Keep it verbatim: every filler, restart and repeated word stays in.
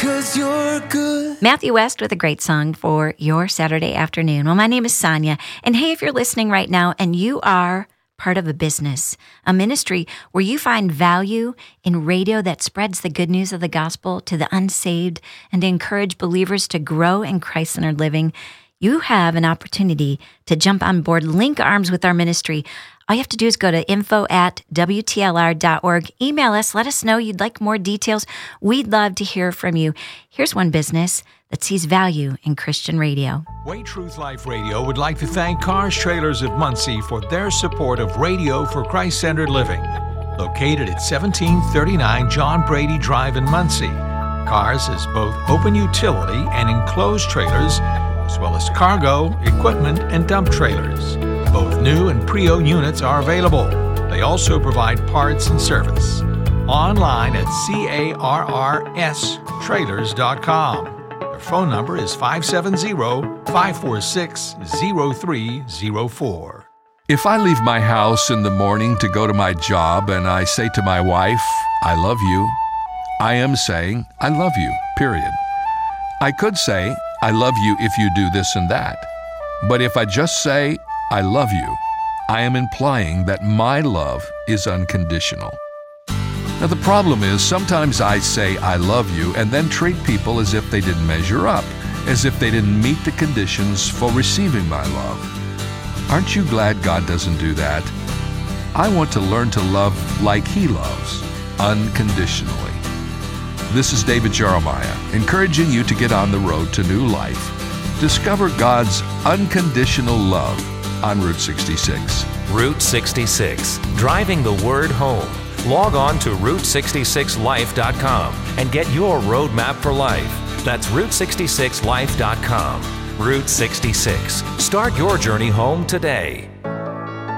'cause you're good. Matthew West with a great song for your Saturday afternoon. Well, my name is Sonia, and hey, if you're listening right now and you are part of a business, a ministry where you find value in radio that spreads the good news of the gospel to the unsaved and to encourage believers to grow in Christ-centered living, you have an opportunity to jump on board, link arms with our ministry. All you have to do is go to info at W T L R dot org. Email us. Let us know you'd like more details. We'd love to hear from you. Here's one business that sees value in Christian radio. Way Truth Life Radio would like to thank Cars Trailers of Muncie for their support of Radio for Christ-Centered Living. Located at seventeen thirty-nine John Brady Drive in Muncie, Cars is both open utility and enclosed trailers, as well as cargo, equipment, and dump trailers. Both new and pre-owned units are available. They also provide parts and service. Online at cars trailers dot com. Their phone number is five seven zero, five four six, zero three zero four. If I leave my house in the morning to go to my job and I say to my wife, I love you, I am saying, I love you, period. I could say, I love you if you do this and that. But if I just say, I love you, I am implying that my love is unconditional. Now the problem is, sometimes I say I love you and then treat people as if they didn't measure up, as if they didn't meet the conditions for receiving my love. Aren't you glad God doesn't do that? I want to learn to love like He loves, unconditionally. This is David Jeremiah, encouraging you to get on the road to new life. Discover God's unconditional love on Route sixty-six. Route sixty-six, driving the word home. Log on to route sixty-six life dot com and get your roadmap for life. That's route sixty-six life dot com. Route sixty-six. Start your journey home today.